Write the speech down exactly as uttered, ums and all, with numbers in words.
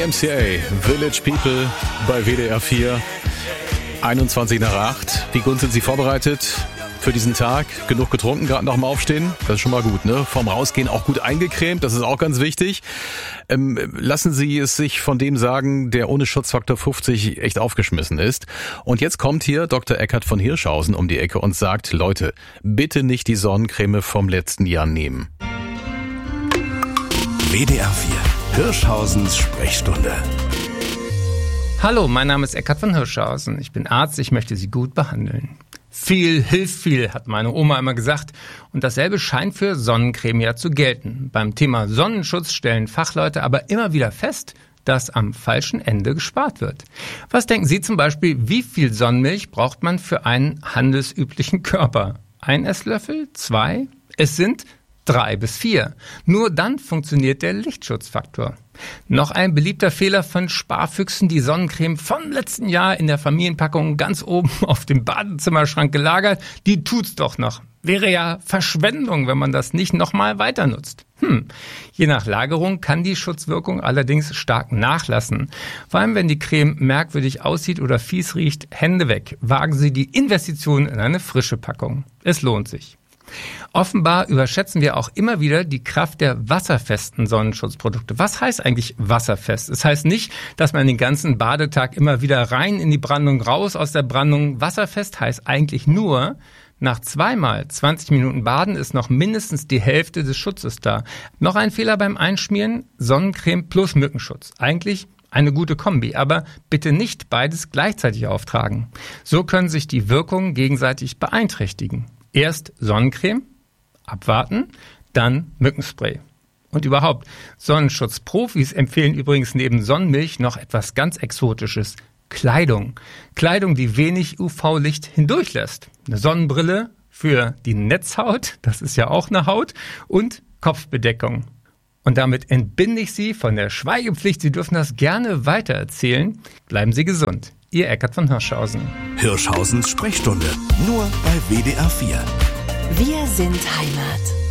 M C A, Village People bei W D R vier, einundzwanzig nach acht. Wie gut sind Sie vorbereitet für diesen Tag? Genug getrunken, gerade nach dem Aufstehen? Das ist schon mal gut, ne? Vorm Rausgehen auch gut eingecremt, das ist auch ganz wichtig. Ähm, lassen Sie es sich von dem sagen, der ohne Schutzfaktor fünfzig echt aufgeschmissen ist. Und jetzt kommt hier Doktor Eckhard von Hirschhausen um die Ecke und sagt, Leute, bitte nicht die Sonnencreme vom letzten Jahr nehmen. W D R vier, Hirschhausens Sprechstunde. Hallo, mein Name ist Eckhard von Hirschhausen. Ich bin Arzt, ich möchte Sie gut behandeln. Viel hilft viel, hat meine Oma immer gesagt. Und dasselbe scheint für Sonnencreme ja zu gelten. Beim Thema Sonnenschutz stellen Fachleute aber immer wieder fest, dass am falschen Ende gespart wird. Was denken Sie zum Beispiel, wie viel Sonnenmilch braucht man für einen handelsüblichen Körper? Ein Esslöffel? Zwei? Es sind Drei bis vier. Nur dann funktioniert der Lichtschutzfaktor. Noch ein beliebter Fehler von Sparfüchsen, die Sonnencreme vom letzten Jahr in der Familienpackung ganz oben auf dem Badezimmerschrank gelagert. Die tut's doch noch. Wäre ja Verschwendung, wenn man das nicht nochmal weiter nutzt. Hm. Je nach Lagerung kann die Schutzwirkung allerdings stark nachlassen. Vor allem, wenn die Creme merkwürdig aussieht oder fies riecht, Hände weg. Wagen Sie die Investition in eine frische Packung. Es lohnt sich. Offenbar überschätzen wir auch immer wieder die Kraft der wasserfesten Sonnenschutzprodukte. Was heißt eigentlich wasserfest? Es heißt nicht, dass man den ganzen Badetag immer wieder rein in die Brandung, raus aus der Brandung. Wasserfest heißt eigentlich nur, nach zweimal zwanzig Minuten Baden ist noch mindestens die Hälfte des Schutzes da. Noch ein Fehler beim Einschmieren, Sonnencreme plus Mückenschutz. Eigentlich eine gute Kombi, aber bitte nicht beides gleichzeitig auftragen. So können sich die Wirkungen gegenseitig beeinträchtigen. Erst Sonnencreme, abwarten, dann Mückenspray. Und überhaupt, Sonnenschutzprofis empfehlen übrigens neben Sonnenmilch noch etwas ganz Exotisches. Kleidung. Kleidung, die wenig U V-Licht hindurchlässt. Eine Sonnenbrille für die Netzhaut, das ist ja auch eine Haut, und Kopfbedeckung. Und damit entbinde ich Sie von der Schweigepflicht. Sie dürfen das gerne weitererzählen. Bleiben Sie gesund. Ihr Eckhard von Hirschhausen. Hirschhausens Sprechstunde, nur bei W D R vier. Wir sind Heimat.